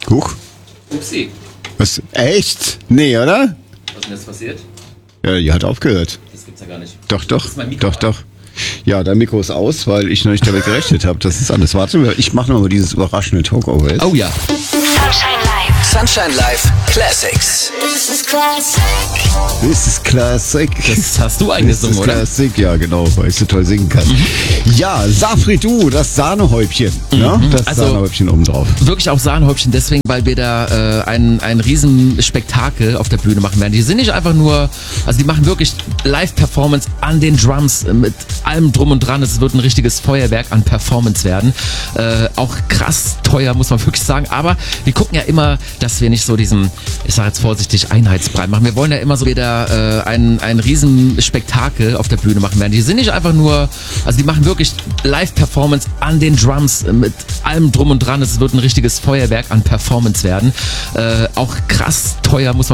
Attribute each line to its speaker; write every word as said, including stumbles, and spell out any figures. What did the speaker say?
Speaker 1: Huch.
Speaker 2: Upsi.
Speaker 1: Was? Echt? Nee, oder?
Speaker 2: Was ist denn jetzt passiert?
Speaker 1: Ja, die hat aufgehört.
Speaker 2: Das gibt's ja gar nicht.
Speaker 1: Doch, doch.
Speaker 2: Ist mein Mikro
Speaker 1: Doch,
Speaker 2: an?
Speaker 1: doch. Ja, dein Mikro ist aus, weil ich noch nicht damit gerechnet habe. Das ist alles. Warte, ich mache nochmal dieses überraschende Talkover jetzt.
Speaker 2: Oh ja.
Speaker 3: Sunshine Live.
Speaker 4: Sunshine Live Classics.
Speaker 3: This is classic.
Speaker 1: Das ist Classic.
Speaker 2: Das hast du
Speaker 1: Das
Speaker 2: eingesungen,
Speaker 1: ist
Speaker 2: oder?
Speaker 1: Classic, ja genau, weil ich so toll singen kann. Ja, Safri, du, das Sahnehäubchen. Ne? Das
Speaker 2: Also-
Speaker 1: Sahnehäubchen obendrauf.
Speaker 2: Wirklich auch Sahnehäubchen deswegen, weil wir da äh, ein, ein riesen Spektakel auf der Bühne machen werden. Die sind nicht einfach nur, also die machen wirklich Live-Performance an den Drums äh, mit allem drum und dran. Es wird ein richtiges Feuerwerk an Performance werden. Äh, auch krass teuer, muss man wirklich sagen. Aber wir gucken ja immer, dass wir nicht so diesen, ich sage jetzt vorsichtig, Einheitsbrei machen. Wir wollen ja immer so wieder äh, ein, ein riesen Spektakel auf der Bühne machen werden. Die sind nicht einfach nur, also die machen wirklich Live-Performance an den Drums äh, mit allem drum und dran. Es wird ein richtiges Feuerwerk an Performance werden. Äh, auch krass teuer, muss man